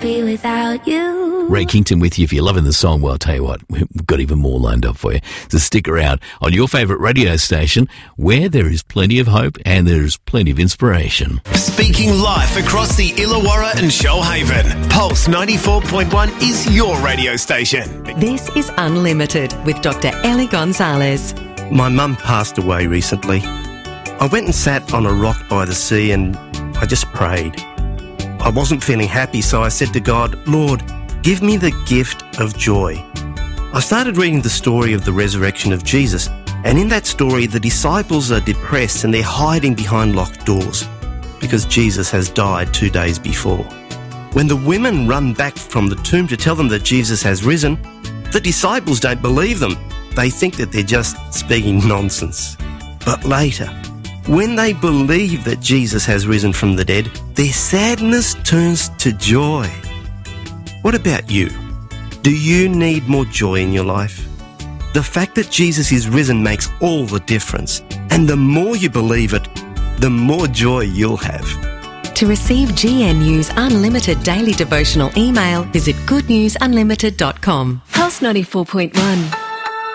be without you. Ray Kington with you. If you're loving the song, well, I'll tell you what, we've got even more lined up for you. So stick around on your favourite radio station where there is plenty of hope and there is plenty of inspiration. Speaking live across the Illawarra and Shoalhaven, Pulse 94.1 is your radio station. This is Unlimited with Dr. Ellie Gonzalez. My mum passed away recently. I went and sat on a rock by the sea and I just prayed. I wasn't feeling happy, so I said to God, Lord, give me the gift of joy. I started reading the story of the resurrection of Jesus, and in that story, the disciples are depressed and they're hiding behind locked doors because Jesus has died 2 days before. When the women run back from the tomb to tell them that Jesus has risen, the disciples don't believe them. They think that they're just speaking nonsense. But later, when they believe that Jesus has risen from the dead, their sadness turns to joy. What about you? Do you need more joy in your life? The fact that Jesus is risen makes all the difference. And the more you believe it, the more joy you'll have. To receive GNU's unlimited daily devotional email, visit goodnewsunlimited.com. Pulse 94.1.